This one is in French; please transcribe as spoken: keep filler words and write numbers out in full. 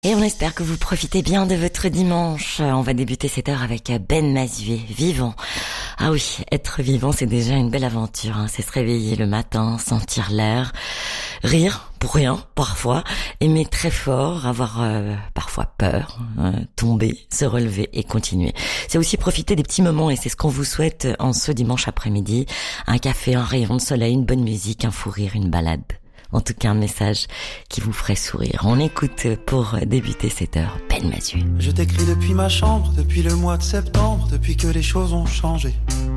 Et on espère que vous profitez bien de votre dimanche. On va débuter cette heure avec Ben Mazué, Vivant. Ah oui, être vivant, c'est déjà une belle aventure, hein. C'est se réveiller le matin, sentir l'air, rire pour rien, parfois, aimer très fort, avoir euh, parfois peur, euh, tomber, se relever et continuer. C'est aussi profiter des petits moments et c'est ce qu'on vous souhaite en ce dimanche après-midi. Un café, un rayon de soleil, une bonne musique, un fou rire, une balade. En tout cas, un message qui vous ferait sourire. On écoute pour débuter cette heure Ben Mazué. Je t'écris depuis ma chambre, depuis le mois de septembre, depuis que les choses ont changé.